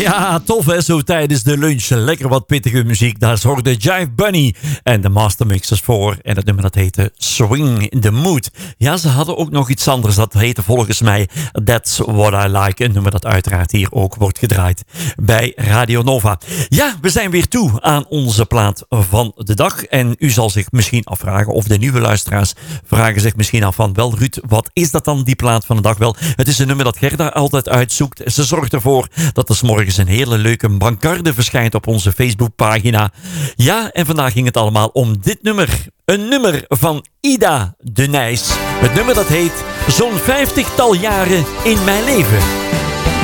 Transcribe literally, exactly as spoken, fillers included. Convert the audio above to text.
Ja, tof hè, zo tijdens de lunch. Lekker wat pittige muziek. Daar zorgde Jive Bunny en de Master Mixers voor. En het nummer dat heette Swing in the Mood. Ja, ze hadden ook nog iets anders. Dat heette volgens mij That's What I Like. Een nummer dat uiteraard hier ook wordt gedraaid bij Radio Nova. Ja, we zijn weer toe aan onze plaat van de dag. En u zal zich misschien afvragen, of de nieuwe luisteraars vragen zich misschien af van, wel Ruud, wat is dat dan, die plaat van de dag? Wel, het is een nummer dat Gerda altijd uitzoekt. Ze zorgt ervoor dat er 's morgens een hele leuke brancarde verschijnt op onze Facebookpagina. Ja, en vandaag ging het allemaal om dit nummer. Een nummer van Ida de Nijs. Het nummer dat heet Zo'n vijftigtal jaren in mijn leven.